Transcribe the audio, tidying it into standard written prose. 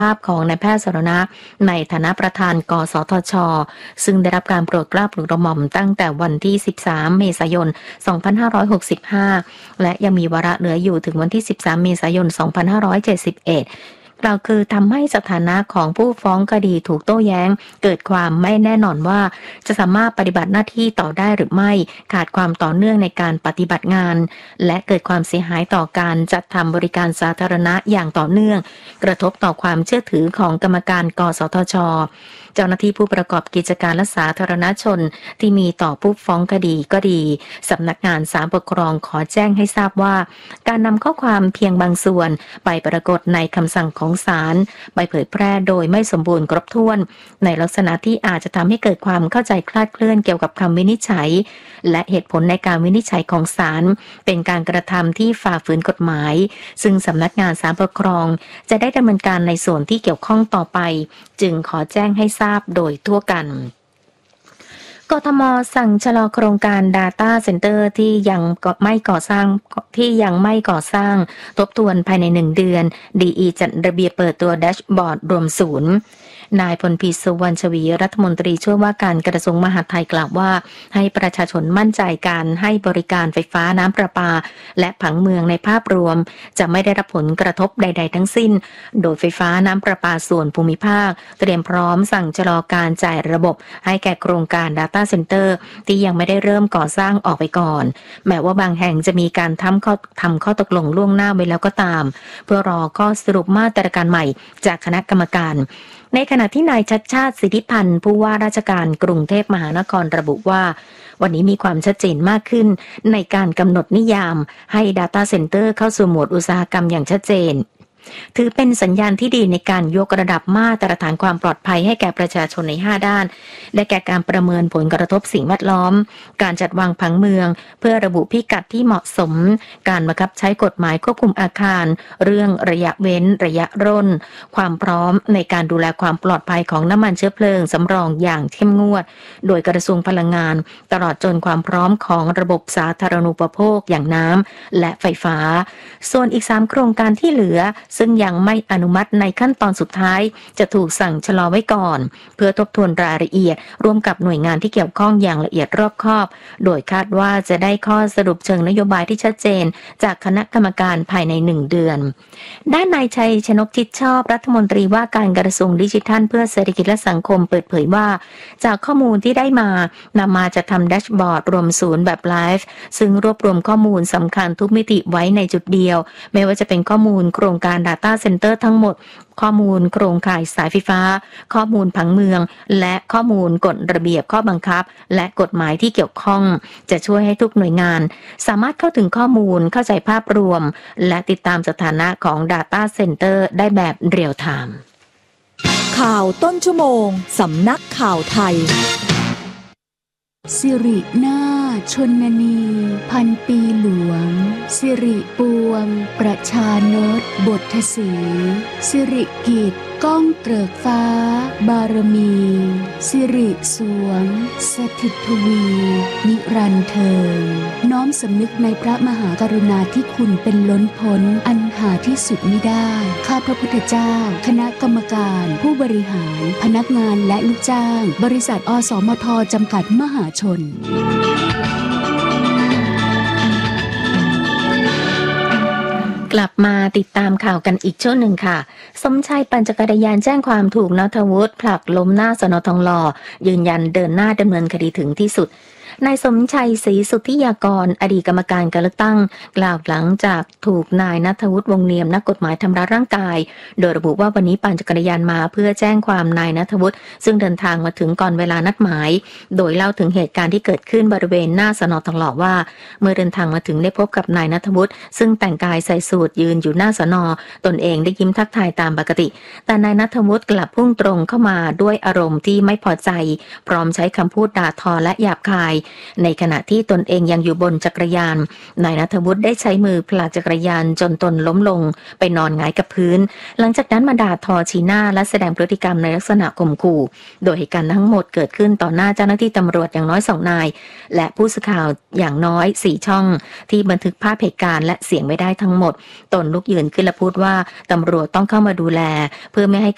ภาพของนายแพทย์สรณะในฐานะประธานกสทช.ซึ่งได้รับการโปรดเกล้าโปรดกระหม่อมตั้งแต่วันที่13เมษายน2565และยังมีวาระเหลืออยู่ถึงวันที่13เมษายน2571กล่าวคือทำให้สถานะของผู้ฟ้องคดีถูกโต้แย้งเกิดความไม่แน่นอนว่าจะสามารถปฏิบัติหน้าที่ต่อได้หรือไม่ขาดความต่อเนื่องในการปฏิบัติงานและเกิดความเสียหายต่อการจัดทำบริการสาธารณะอย่างต่อเนื่องกระทบต่อความเชื่อถือของกรรมการกสทช.เจ้าหน้าที่ผู้ประกอบกิจการและสาธารณชนที่มีต่อผู้ฟ้องคดีก็ดีสำนักงานศาลปกครองขอแจ้งให้ทราบว่าการนำข้อความเพียงบางส่วนไปปรากฏในคำสั่งของศาลไปเผยแพร่โดยไม่สมบูรณ์ครบถ้วนในลักษณะที่อาจจะทำให้เกิดความเข้าใจคลาดเคลื่อนเกี่ยวกับคำวินิจฉัยและเหตุผลในการวินิจฉัยของศาลเป็นการกระทำที่ฝ่าฝืนกฎหมายซึ่งสำนักงานศาลปกครองจะได้ดำเนินการในส่วนที่เกี่ยวข้องต่อไปจึงขอแจ้งให้ทราบโดยทั่วกันกทม.สั่งชะลอโครงการ Data Center ที่ยังไม่ก่อสร้างทบทวนภายใน1เดือน DE จัดระเบียบเปิดตัวแดชบอร์ดรวมศูนย์นายพลพิสุวรรณชวีรัฐมนตรีช่วยว่าการกระทรวงมหาดไทยกล่าวว่าให้ประชาชนมั่นใจการให้บริการไฟฟ้าน้ำประปาและผังเมืองในภาพรวมจะไม่ได้รับผลกระทบใดๆทั้งสิ้นโดยไฟฟ้าน้ำประปาส่วนภูมิภาคเตรียมพร้อมสั่งชะลอการจ่ายระบบให้แก่โครงการ Data Center ที่ยังไม่ได้เริ่มก่อสร้างออกไปก่อนแม้ว่าบางแห่งจะมีการทำข้อตกลงล่วงหน้าไว้แล้วก็ตามเพื่อรอข้อสรุปมาตรการใหม่จากคณะกรรมการในขณะที่นายชัชชาติสิทธิพันธ์ผู้ว่าราชการกรุงเทพมหานครระบุว่าวันนี้มีความชัดเจนมากขึ้นในการกำหนดนิยามให้ Data Center เข้าสู่โหมดอุตสาหกรรมอย่างชัดเจนถือเป็นสัญญาณที่ดีในการยกระดับมาตรฐานความปลอดภัยให้แก่ประชาชนใน5ด้านและแก่การประเมินผลกระทบสิ่งแวดล้อมการจัดวางผังเมืองเพื่อระบุพิกัดที่เหมาะสมการบังคับใช้กฎหมายควบคุมอาคารเรื่องระยะเว้นระยะร่นความพร้อมในการดูแลความปลอดภัยของน้ำมันเชื้อเพลิงสำรองอย่างเข้มงวดโดยกระทรวงพลังงานตลอดจนความพร้อมของระบบสาธารณูปโภคอย่างน้ำและไฟฟ้าส่วนอีก3โครงการที่เหลือซึ่งยังไม่อนุมัติในขั้นตอนสุดท้ายจะถูกสั่งชะลอไว้ก่อนเพื่อทบทวนรายละเอียดร่วมกับหน่วยงานที่เกี่ยวข้องอย่างละเอียดรอบคอบโดยคาดว่าจะได้ข้อสรุปเชิงนโยบายที่ชัดเจนจากคณะกรรมการภายใน1เดือนด้านนายชัยชนกชิดชอบรัฐมนตรีว่าการกระทรวงดิจิทัลเพื่อเศรษฐกิจและสังคมเปิดเผยว่าจากข้อมูลที่ได้มานำมาจะทำแดชบอร์ดรวมศูนย์แบบไลฟ์ซึ่งรวบรวมข้อมูลสำคัญทุกมิติไว้ในจุดเดียวไม่ว่าจะเป็นข้อมูลโครงการ Data Center ทั้งหมดข้อมูลโครงข่ายสายไฟฟ้าข้อมูลผังเมืองและข้อมูลกฎระเบียบข้อบังคับและกฎหมายที่เกี่ยวข้องจะช่วยให้ทุกหน่วยงานสามารถเข้าถึงข้อมูลเข้าใจภาพรวมและติดตามสถานะของ Data Center ได้แบบเรียลไทม์ข่าวต้นชั่วโมงสำนักข่าวไทยสิรินาถชนนีพันปีหลวงสิริปวงประชานตบทสีสิริกิจก้องเกริกฟ้าบารมีสิริสวงสถิตทวีนิรันดร์เทิงน้อมสำนึกในพระมหากรุณาธิคุณเป็นล้นพ้นอันหาที่สุดมิได้ข้าพระพุทธเจ้าคณะกรรมการผู้บริหารพนักงานและลูกจ้างบริษัทอสมทจำกัดมหาชนกลับมาติดตามข่าวกันอีกช่วงหนึ่งค่ะสมชายปั่นจักรยานแจ้งความถูกณัฐวุฒิผลักล้มหน้าสน.ทองหล่อยืนยันเดินหน้าดำเนินคดีถึงที่สุดนายสมชัยศรีสุทธิยากรอดีตกรรมการการเลือกตั้งกล่าวหลังจากถูกนายณัฐวุฒิวงศ์เนียมนักกฎหมายทำร้ายร่างกายโดยระบุว่าวันนี้ปั่นจักรยานมาเพื่อแจ้งความนายณัฐวุฒิซึ่งเดินทางมาถึงก่อนเวลานัดหมายโดยเล่าถึงเหตุการณ์ที่เกิดขึ้นบริเวณหน้าสน.ทองหล่อว่าเมื่อเดินทางมาถึงได้พบกับนายณัฐวุฒิซึ่งแต่งกายใส่สูทยืนอยู่หน้าสน.ตนเองได้ยิ้มทักทายตามปกติแต่นายณัฐวุฒิกลับพุ่งตรงเข้ามาด้วยอารมณ์ที่ไม่พอใจพร้อมใช้คำพูดด่าทอและหยาบคายในขณะที่ตนเองยังอยู่บนจักรยานนายณัฐวุฒิได้ใช้มือผลักจักรยานจนตนล้มลงไปนอนหงายกับพื้นหลังจากนั้นมาด่าทอชี้หน้าและแสดงพฤติกรรมในลักษณะข่มขู่โดยเหตุการณ์ทั้งหมดเกิดขึ้นต่อหน้าเจ้าหน้าที่ตำรวจอย่างน้อย2นายและผู้สื่อข่าวอย่างน้อย4ช่องที่บันทึกภาพเหตุการณ์และเสียงไว้ได้ทั้งหมดตนลุกยืนขึ้นและพูดว่าตำรวจต้องเข้ามาดูแลเพื่อไม่ให้